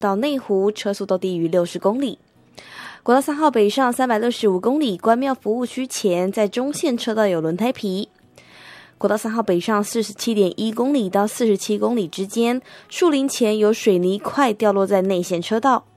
到内湖车速都低于60公里。国道3号北上365公里，关庙服务区前在中线车道有轮胎皮。国道3号北上47.1公里到47公里之间，树林前有水泥块掉落在内线车道。